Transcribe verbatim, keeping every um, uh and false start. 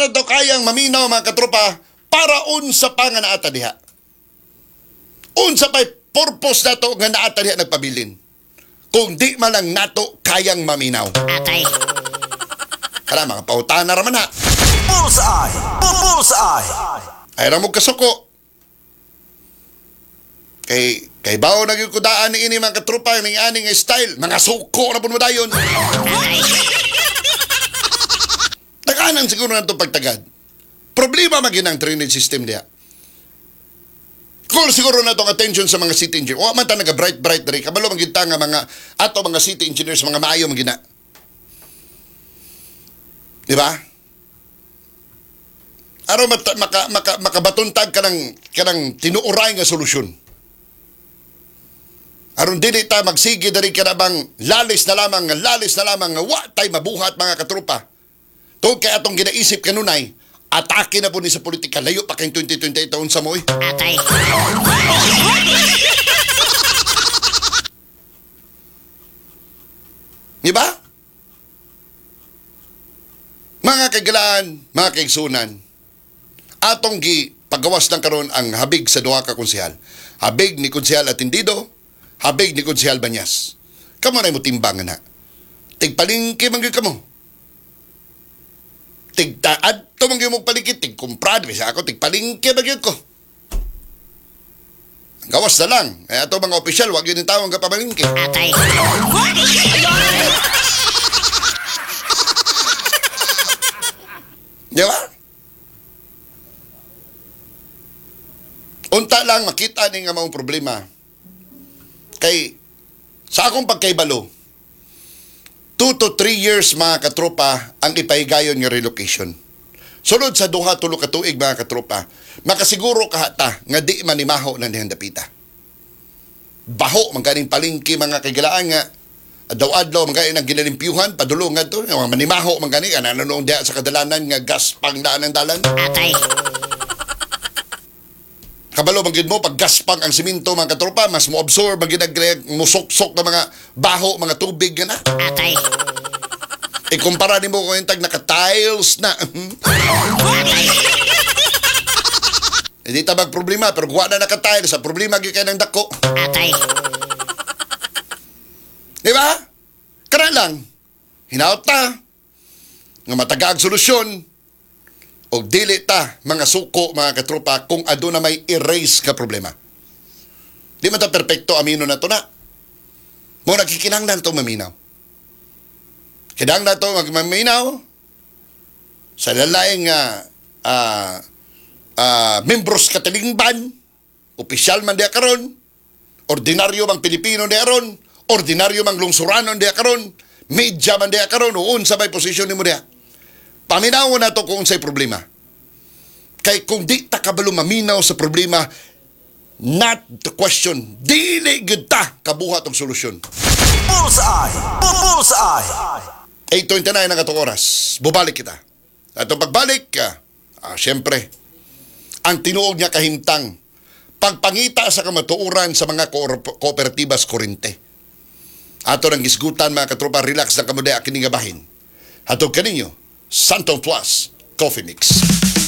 ra to kayang maminaw mga katropa para unsa pa nga naata diha. Unsa pa'y purpose na to nga naata diha nagpabilin. Kung di man lang nato kayang maminaw. Atay. Kala mga pautaan na raman ha. Bullseye! Bullseye! Ay ramog kasuko. Kay kay bao na gyud kudaan ni ini mga katropa ning ani nga style, mga suko na pud mo dayon. Atay. Takanan siguro na itong pagtagad. Problema maging ang drainage system niya. Kung siguro na itong attention sa mga city engineer, o man ta naga-bright-bright na rin, kabalo magita nga mga, ato mga city engineers, mga maayo magina. Di ba? Araw maka, maka, maka, makabatuntag ka ng, ka ng tinuuray nga solusyon. Aron dili ta magsige dari ka na bang lalis na lamang, lalis na lamang, nga wa tay mabuhat mga katrupa. Tungkol kaya atong ginaisip kanunay, atake na po ni sa politika, layo pa kayong twenty twenty-eight taon sa mo'y. Atay. Di ba? Mga kagalaan, mga kaigsunan, atong gi paggawas ng karon ang habig sa duha ka konsehal. Habig ni Konsehal Atendido, habig ni Konsehal Banyas. Kamo na mo timbangan na. Tigpalingki man gyud kamo. Tigtaad to man gyud mo palikit, tigkumprad bisa ako tigpalingki man gyud ko. Gawas na lang. Eh, ato mga opisyal, wag yun yung tawang kapamalingki. Atay. Di ba? Unta lang makita ni nga maong problema. Kay, sa akong pagkaibalo, two to three years mga katropa ang ipahigayon nga relocation. Sunod sa duha tulo ka tuig mga katropa, makasiguro kahata nga di manimaho na niyang dapita. Baho, mangganing palingki mga kagalaan nga, adaw-adlaw mangganing ang ginalimpyuhan, padulungan to, mga manimaho mangganing, ananoong diya sa kadalanan nga gas pang daan ng dalan. Atay. Kabalo magid mo pag gaspang ang siminto mga katropa, mas mo absorb magid ang musok-sok na mga baho, mga tubig nga na. Atay. Ikumpara nimo ko yung tag naka-tiles na. Hindi tabag problema pero kuha na naka-tiles, sa problema gyud kay nang dako. Atay. Di ba? Kana lang. Hinaot ta nga matagaag solusyon. O dili ta, mga suko, mga katropa, kung ado na may erase ka problema. Di man ta perfecto, amino na to na. Mo nakikinanglan to maminaw. Kinanglan to magmaminaw sa lalaing nga uh, uh, membros katilingban, opisyal man diya karon, ordinaryo mang Pilipino diya karon, ordinaryo mang lungsuranon diya karon, media man diya karon, uun sa may posisyon ni mo diya. Paminaw na to kung unsay problema. Kay kung di ta kabalo maminaw sa problema, not the question, dili gud ta kabuhat og solusyon. Bullseye! Bullseye! eight twenty-nine ang atong oras. Bubalik kita. At ang pagbalik, ah, ah, siyempre, ang tinuog niya kahimtang, pagpangita sa kamatuuran sa mga ko- kooperatibas kurente. Ato ng gisgutan mga katropa, relax na kamudaya kining bahin. Hatog kaninyo, Santon Plus Coffee Mix.